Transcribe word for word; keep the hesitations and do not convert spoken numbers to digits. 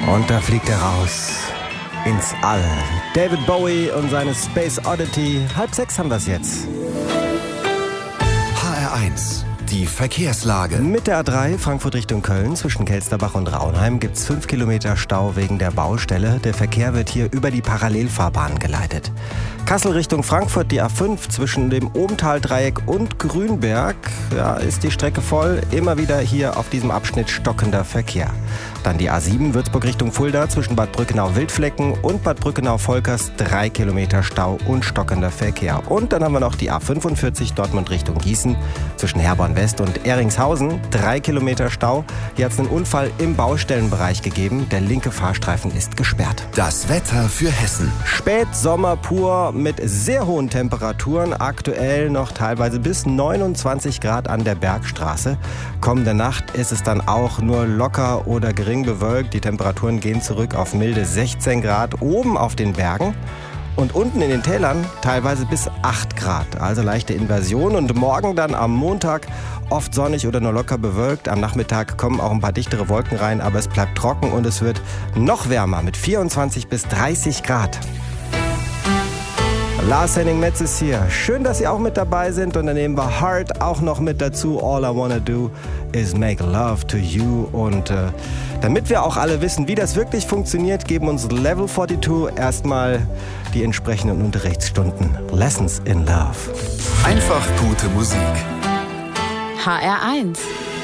Und da fliegt er raus ins All. David Bowie und seine Space Oddity. Halb sechs haben wir es jetzt. H R eins, die Verkehrslage. Mit der A drei Frankfurt Richtung Köln zwischen Kelsterbach und Raunheim gibt es fünf Kilometer Stau wegen der Baustelle. Der Verkehr wird hier über die Parallelfahrbahn geleitet. Kassel Richtung Frankfurt, die A fünf zwischen dem Obenthal-Dreieck und Grünberg. Ja, ist die Strecke voll. Immer wieder hier auf diesem Abschnitt stockender Verkehr. Dann die A sieben Würzburg Richtung Fulda zwischen Bad Brückenau-Wildflecken und Bad Brückenau-Volkers. Drei Kilometer Stau und stockender Verkehr. Und dann haben wir noch die A fünfundvierzig Dortmund Richtung Gießen zwischen Herborn West und Eringshausen. Drei Kilometer Stau. Hier hat es einen Unfall im Baustellenbereich gegeben. Der linke Fahrstreifen ist gesperrt. Das Wetter für Hessen. Spätsommer pur mit sehr hohen Temperaturen. Aktuell noch teilweise bis neunundzwanzig Grad an der Bergstraße. Kommende Nacht ist es dann auch nur locker oder gering bewölkt. Die Temperaturen gehen zurück auf milde sechzehn Grad oben auf den Bergen. Und unten in den Tälern teilweise bis acht Grad, also leichte Inversion. Und morgen dann am Montag oft sonnig oder nur locker bewölkt. Am Nachmittag kommen auch ein paar dichtere Wolken rein, aber es bleibt trocken und es wird noch wärmer mit vierundzwanzig bis dreißig Grad. Lars Henning Metz ist hier. Schön, dass Sie auch mit dabei sind. Und dann nehmen wir Heart auch noch mit dazu. All I wanna do is make love to you. Und äh, damit wir auch alle wissen, wie das wirklich funktioniert, geben uns Level zweiundvierzig erstmal die entsprechenden Unterrichtsstunden. Lessons in Love. Einfach gute Musik. H R eins.